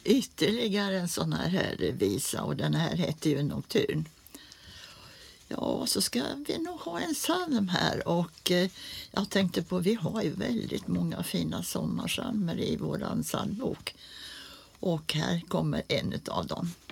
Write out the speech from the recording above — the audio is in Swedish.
ytterligare en sån här visa, och den här heter ju Nocturne. Ja, så ska vi nog ha en psalm här, och jag tänkte på, vi har ju väldigt många fina sommarpsalmer i våran psalmbok, och här kommer en av dem.